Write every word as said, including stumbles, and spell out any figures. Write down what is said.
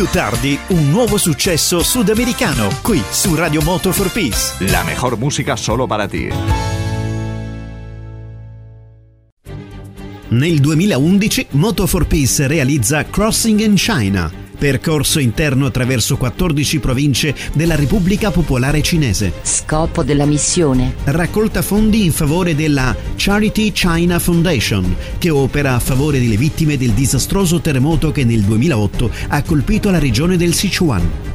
Più tardi, un nuovo successo sudamericano, qui su Radio Moto for Peace. La mejor música solo para ti. Nel duemilaundici Moto for Peace realizza Crossing in China, percorso interno attraverso quattordici province della Repubblica Popolare Cinese. Scopo della missione: raccolta fondi in favore della Charity China Foundation, che opera a favore delle vittime del disastroso terremoto che nel duemilaotto ha colpito la regione del Sichuan.